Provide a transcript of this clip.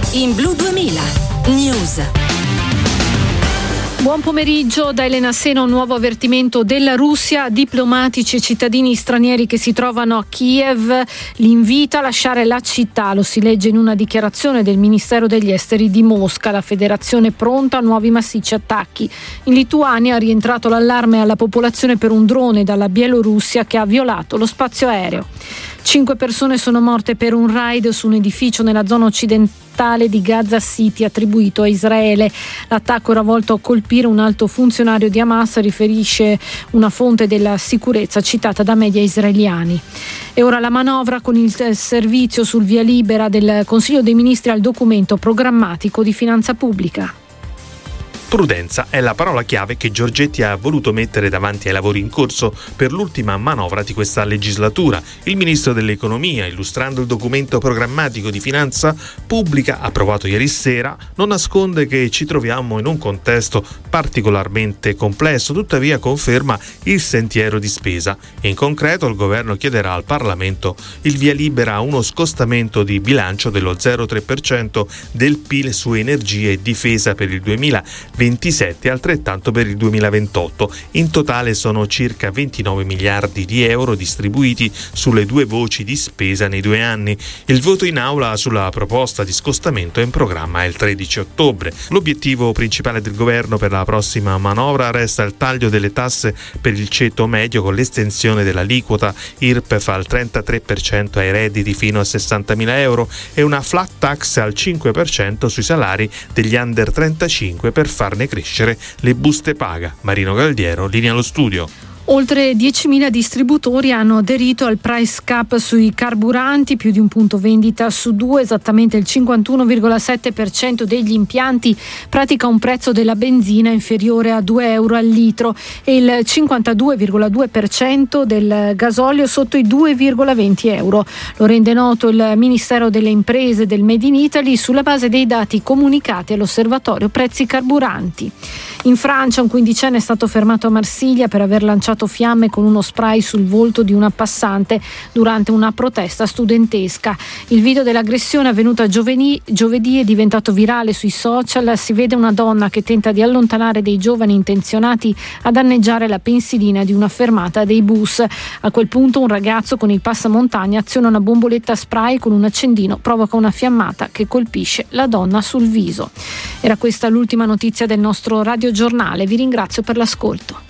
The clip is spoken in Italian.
in Blu 2000 News. Buon pomeriggio da Elena Sena. Un nuovo avvertimento della Russia a diplomatici e cittadini stranieri che si trovano a Kiev. Li invita a lasciare la città, lo si legge in una dichiarazione del Ministero degli Esteri di Mosca. La federazione pronta a nuovi massicci attacchi. In Lituania è rientrato l'allarme alla popolazione per un drone dalla Bielorussia che ha violato lo spazio aereo. 5 persone sono morte per un raid su un edificio nella zona occidentale di Gaza City attribuito a Israele. L'attacco era volto a colpire un alto funzionario di Hamas, riferisce una fonte della sicurezza citata da media israeliani. E ora la manovra con il servizio sul via libera del Consiglio dei Ministri al documento programmatico di finanza pubblica. Prudenza è la parola chiave che Giorgetti ha voluto mettere davanti ai lavori in corso per l'ultima manovra di questa legislatura. Il ministro dell'Economia, illustrando il documento programmatico di finanza pubblica approvato ieri sera, non nasconde che ci troviamo in un contesto particolarmente complesso, tuttavia conferma il sentiero di spesa. In concreto, il governo chiederà al Parlamento il via libera a uno scostamento di bilancio dello 0,3% del PIL su energia e difesa per il 2027 e altrettanto per il 2028. In totale sono circa 29 miliardi di euro distribuiti sulle due voci di spesa nei 2 anni. Il voto in aula sulla proposta di scostamento è in programma il 13 ottobre. L'obiettivo principale del governo per la prossima manovra resta il taglio delle tasse per il ceto medio con l'estensione dell'aliquota IRPEF al 33% ai redditi fino a 60.000 euro e una flat tax al 5% sui salari degli under 35 per farne crescere le buste paga. Marino Galdiero, linea allo studio. Oltre 10.000 distributori hanno aderito al price cap sui carburanti, più di un punto vendita su 2, esattamente il 51,7% degli impianti pratica un prezzo della benzina inferiore a 2 euro al litro e il 52,2% del gasolio sotto i 2,20 euro. Lo rende noto il Ministero delle Imprese del Made in Italy sulla base dei dati comunicati all'Osservatorio Prezzi Carburanti. In Francia un quindicenne è stato fermato a Marsiglia per aver lanciato fiamme con uno spray sul volto di una passante durante una protesta studentesca. Il video dell'aggressione avvenuta giovedì è diventato virale sui social. Si vede una donna che tenta di allontanare dei giovani intenzionati a danneggiare la pensilina di una fermata dei bus. A quel punto un ragazzo con il passamontagna aziona una bomboletta spray con un accendino, provoca una fiammata che colpisce la donna sul viso. Era questa l'ultima notizia del nostro radiogiornale. Vi ringrazio per l'ascolto.